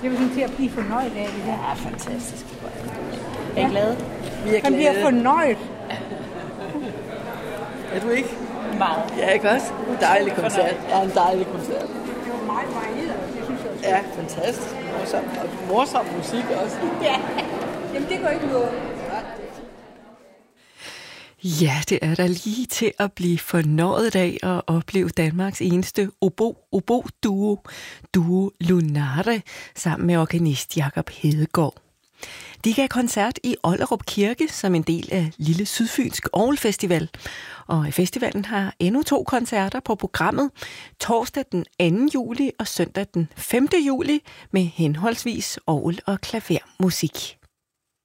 Det er jo sådan til at blive fornøjet af det der. Ja, fantastisk. Er I glade? Vi er glade. Man bliver fornøjet. Er du ikke? Meget. Ja, ikke også? Dejlig koncert. Ja, en dejlig koncert. Det var meget varieret, det synes jeg også. Ja, fantastisk. Morsom musik også. Ja, jamen det går ikke noget. Ja, det er da lige til at blive fornøjet af at opleve Danmarks eneste obo-duo, Duo Lunare, sammen med organist Jakob Hedegaard. De gav koncert i Ollerup Kirke som en del af Lille Sydfynsk Orgelfestival. Og festivalen har endnu 2 koncerter på programmet. Torsdag den 2. juli og søndag den 5. juli med henholdsvis orgel- og klavermusik.